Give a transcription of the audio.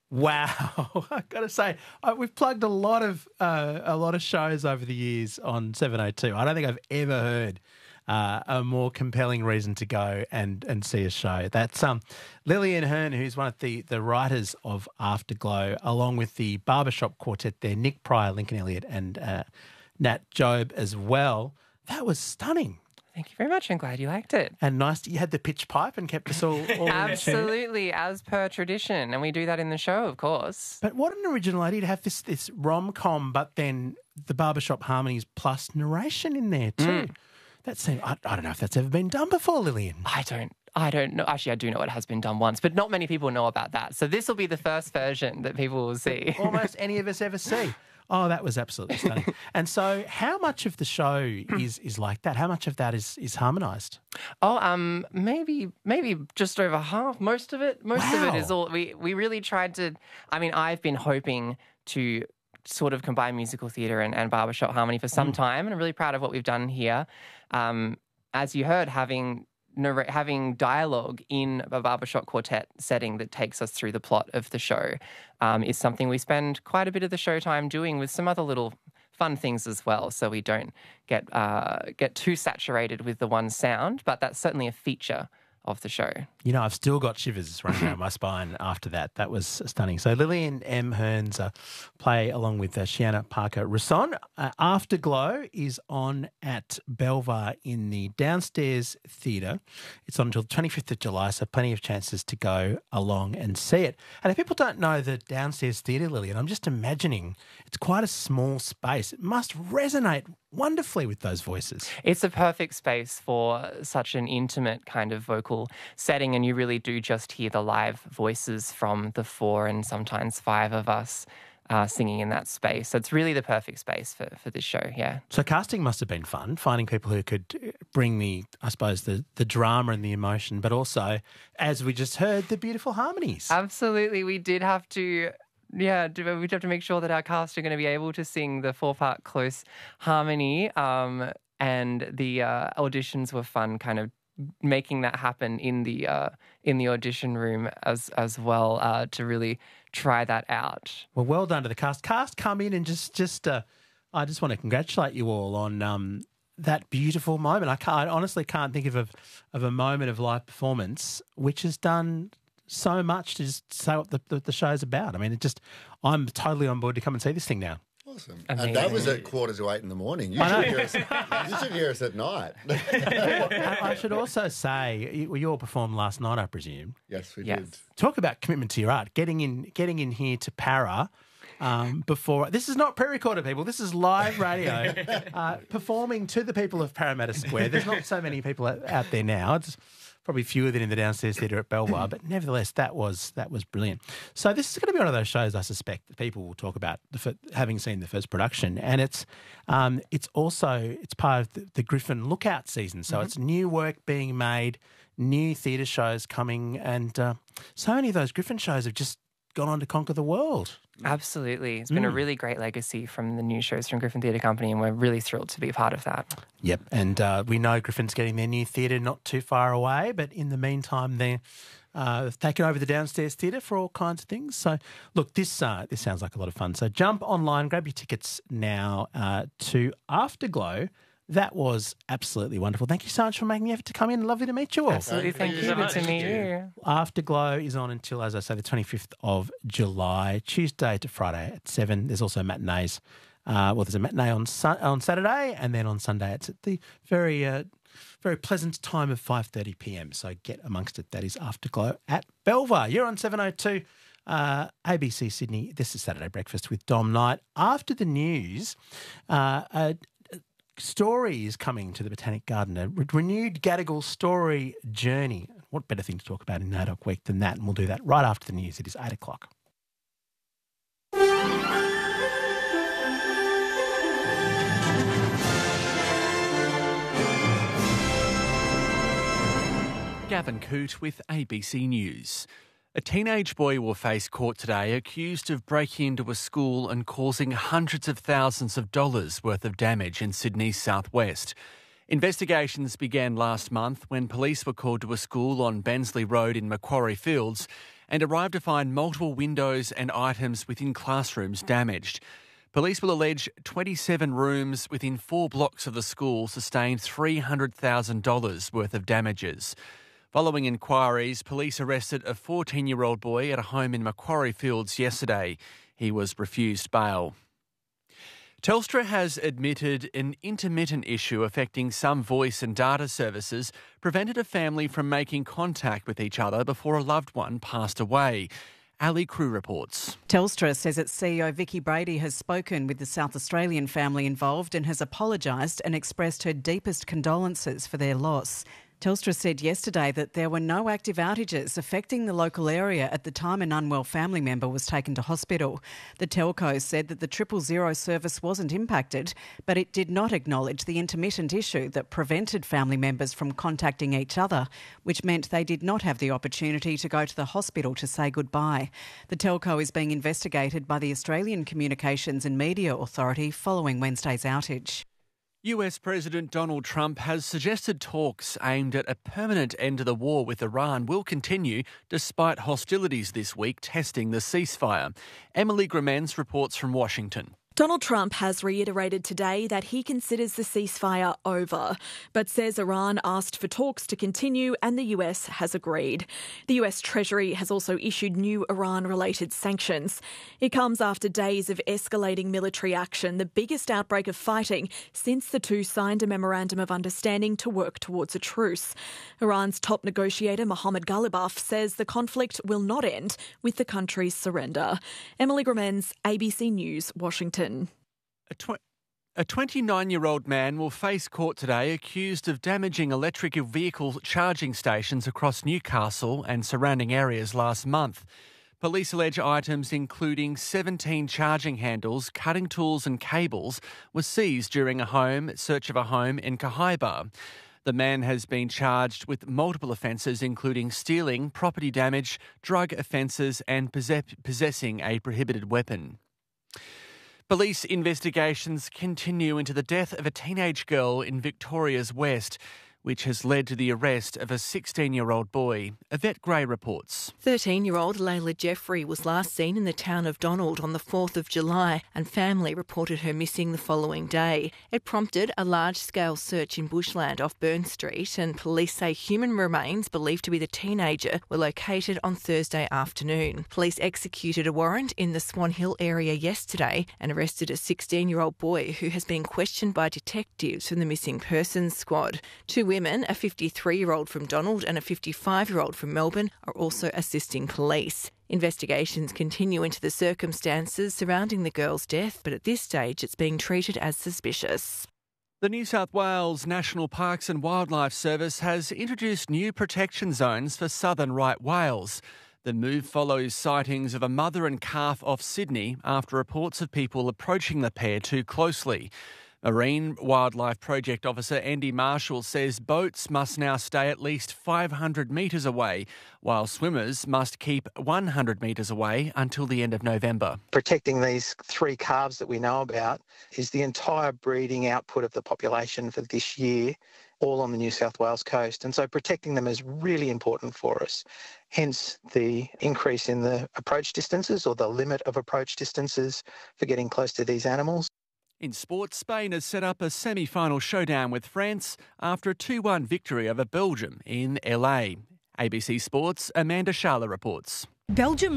Wow, I've got to say, we've plugged a lot of shows over the years on 702. I don't think I've ever heard a more compelling reason to go and see a show. That's Lillian Hearn, who's one of the writers of Afterglow, along with the Barbershop Quartet there, Nick Pryor, Lincoln Elliott, and Nat Job as well. That was stunning. Thank you very much. I'm glad you liked it. And nice, you had the pitch pipe and kept us all Absolutely, as per tradition. And we do that in the show, of course. But what an original idea to have this rom-com, but then the Barbershop harmonies plus narration in there too. That seemed, I don't know if that's ever been done before, Lillian. I don't know. Actually, I do know it has been done once, but not many people know about that. So this will be the first version that people will see. Almost any of us ever see. Oh, that was absolutely stunning. And so how much of the show is like that? How much of that is harmonised? Oh, maybe just over half. Most of it is all. We really tried to. I mean, I've been hoping to sort of combine musical theatre and barbershop harmony for some time, and I'm really proud of what we've done here. As you heard, having dialogue in a barbershop quartet setting that takes us through the plot of the show is something we spend quite a bit of the show time doing, with some other little fun things as well, so we don't get too saturated with the one sound, but that's certainly a feature of the show. You know, I've still got shivers running down my spine after that. That was stunning. So Lillian M. Hearn's play along with Shiana Parker-Risson. Afterglow is on at Belvoir in the Downstairs Theatre. It's on until the 25th of July, so plenty of chances to go along and see it. And if people don't know the Downstairs Theatre, Lillian, I'm just imagining it's quite a small space. It must resonate wonderfully with those voices. It's a perfect space for such an intimate kind of vocal setting, and you really do just hear the live voices from the 4 and sometimes 5 of us singing in that space. So it's really the perfect space for this show, yeah. So casting must have been fun, finding people who could bring the drama and the emotion, but also, as we just heard, the beautiful harmonies. Absolutely. We did have to... Yeah, we'd have to make sure that our cast are going to be able to sing the 4-part close harmony, and the auditions were fun, kind of making that happen in the audition room as well, to really try that out. Well done to the cast. Cast, come in and I just want to congratulate you all on that beautiful moment. I honestly can't think of a moment of live performance which has done so much to just say what the show's about. I mean, I'm totally on board to come and see this thing now. Awesome. Amazing. And that was at 7:45 in the morning. You should hear us at night. I should also say, you all performed last night, I presume. Yes, we did. Talk about commitment to your art. Getting in here to Para before. This is not pre-recorded, people. This is live radio. Performing to the people of Parramatta Square. There's not so many people out there now. It's probably fewer than in the Downstairs Theatre at Belvoir, but nevertheless, that was brilliant. So this is going to be one of those shows, I suspect, that people will talk about having seen the first production, and it's part of the Griffin Lookout season. So it's new work being made, new theatre shows coming, and so many of those Griffin shows have just gone on to conquer the world. Absolutely. It's been a really great legacy from the new shows from Griffin Theatre Company, and we're really thrilled to be a part of that. Yep, and we know Griffin's getting their new theatre not too far away, but in the meantime they've taken over the Downstairs Theatre for all kinds of things. So, look, this sounds like a lot of fun. So jump online, grab your tickets now to Afterglow. That was absolutely wonderful. Thank you so much for making the effort to come in. Lovely to meet you all. Absolutely. Thank you. Good to meet you. Afterglow is on until, as I say, the 25th of July, Tuesday to Friday at 7. There's also matinees. There's a matinee on Saturday, and then on Sunday it's at the very pleasant time of 5:30 p.m. So get amongst it. That is Afterglow at Belvoir. You're on 702 ABC Sydney. This is Saturday Breakfast with Dom Knight. After the news, story is coming to the Botanic Garden, a renewed Gadigal story journey. What better thing to talk about in NAIDOC Week than that? And we'll do that right after the news. It is 8 o'clock. Gavin Coote with ABC News. A teenage boy will face court today accused of breaking into a school and causing hundreds of thousands of dollars worth of damage in Sydney's southwest. Investigations began last month when police were called to a school on Bensley Road in Macquarie Fields and arrived to find multiple windows and items within classrooms damaged. Police will allege 27 rooms within 4 blocks of the school sustained $300,000 worth of damages. Following inquiries, police arrested a 14-year-old boy at a home in Macquarie Fields yesterday. He was refused bail. Telstra has admitted an intermittent issue affecting some voice and data services prevented a family from making contact with each other before a loved one passed away. Ali Crew reports. Telstra says its CEO Vicky Brady has spoken with the South Australian family involved and has apologised and expressed her deepest condolences for their loss. Telstra said yesterday that there were no active outages affecting the local area at the time an unwell family member was taken to hospital. The telco said that the 000 service wasn't impacted, but it did not acknowledge the intermittent issue that prevented family members from contacting each other, which meant they did not have the opportunity to go to the hospital to say goodbye. The telco is being investigated by the Australian Communications and Media Authority following Wednesday's outage. US President Donald Trump has suggested talks aimed at a permanent end to the war with Iran will continue despite hostilities this week testing the ceasefire. Emily Gramens reports from Washington. Donald Trump has reiterated today that he considers the ceasefire over, but says Iran asked for talks to continue and the US has agreed. The US Treasury has also issued new Iran-related sanctions. It comes after days of escalating military action, the biggest outbreak of fighting since the two signed a memorandum of understanding to work towards a truce. Iran's top negotiator Mohammad Ghalibaf says the conflict will not end with the country's surrender. Emily Gramens, ABC News, Washington. A 29-year-old man will face court today accused of damaging electric vehicle charging stations across Newcastle and surrounding areas last month. Police allege items including 17 charging handles, cutting tools and cables were seized during a search of a home in Cahaiba. The man has been charged with multiple offences including stealing, property damage, drug offences and possessing a prohibited weapon. Police investigations continue into the death of a teenage girl in Victoria's West, which has led to the arrest of a 16-year-old boy. Yvette Gray reports. 13-year-old Layla Jeffrey was last seen in the town of Donald on the 4th of July and family reported her missing the following day. It prompted a large-scale search in bushland off Burn Street and police say human remains believed to be the teenager were located on Thursday afternoon. Police executed a warrant in the Swan Hill area yesterday and arrested a 16-year-old boy who has been questioned by detectives from the Missing Persons Squad. Two women, a 53-year-old from Donald and a 55-year-old from Melbourne, are also assisting police. Investigations continue into the circumstances surrounding the girl's death, but at this stage it's being treated as suspicious. The New South Wales National Parks and Wildlife Service has introduced new protection zones for southern right whales. The move follows sightings of a mother and calf off Sydney after reports of people approaching the pair too closely. Marine Wildlife Project Officer Andy Marshall says boats must now stay at least 500 metres away, while swimmers must keep 100 metres away until the end of November. Protecting these 3 calves that we know about is the entire breeding output of the population for this year, all on the New South Wales coast. And so protecting them is really important for us. Hence the increase in the approach distances or the limit of approach distances for getting close to these animals. In sports, Spain has set up a semi-final showdown with France after a 2-1 victory over Belgium in LA. ABC Sports' Amanda Sharla reports. Belgium